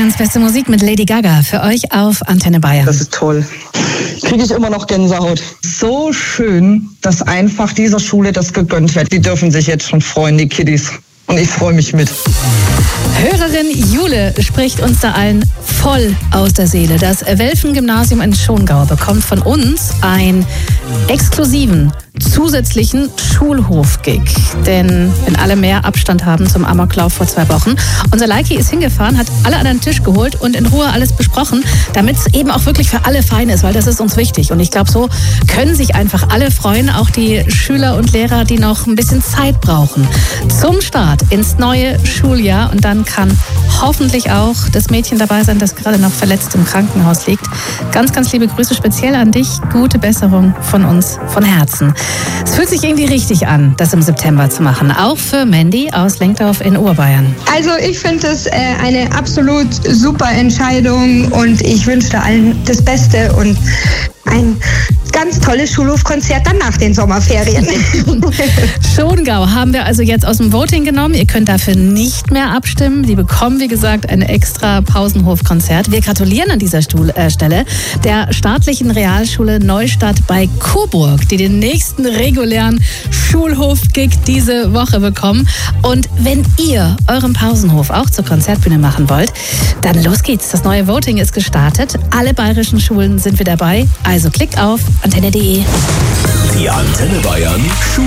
Bayerns beste Musik mit Lady Gaga für euch auf Antenne Bayern. Das ist toll. Kriege ich immer noch Gänsehaut. So schön, dass einfach dieser Schule das gegönnt wird. Die dürfen sich jetzt schon freuen, die Kiddies. Und ich freue mich mit. Hörerin Jule spricht uns da allen voll aus der Seele. Das Welfen-Gymnasium in Schongau bekommt von uns einen exklusiven, zusätzlichen Schulhof-Gig. Denn wenn alle mehr Abstand haben zum Amoklauf vor 2 Wochen. Unser Leiki ist hingefahren, hat alle an den Tisch geholt und in Ruhe alles besprochen, damit es eben auch wirklich für alle fein ist, weil das ist uns wichtig. Und ich glaube, so können sich einfach alle freuen, auch die Schüler und Lehrer, die noch ein bisschen Zeit brauchen. Zum Start ins neue Schuljahr. Und dann kann hoffentlich auch das Mädchen dabei sein, das gerade noch verletzt im Krankenhaus liegt. Ganz, ganz liebe Grüße speziell an dich. Gute Besserung von uns, von Herzen. Es fühlt sich irgendwie richtig an, das im September zu machen. Auch für Mandy aus Lenkdorf in Oberbayern. Also ich finde es eine absolut super Entscheidung und ich wünsche da allen das Beste und ein ganz tolles Schulhofkonzert dann nach den Sommerferien. Schongau haben wir also jetzt aus dem Voting genommen. Ihr könnt dafür nicht mehr abstimmen. Die bekommen, wie gesagt, ein extra Pausenhofkonzert. Wir gratulieren an dieser Stelle der staatlichen Realschule Neustadt bei Coburg, die den nächsten regulären Schulhof-Gig diese Woche bekommen. Und wenn ihr euren Pausenhof auch zur Konzertbühne machen wollt, dann los geht's. Das neue Voting ist gestartet. Alle bayerischen Schulen sind wieder dabei. Also klick auf antenne.de. Die Antenne Bayern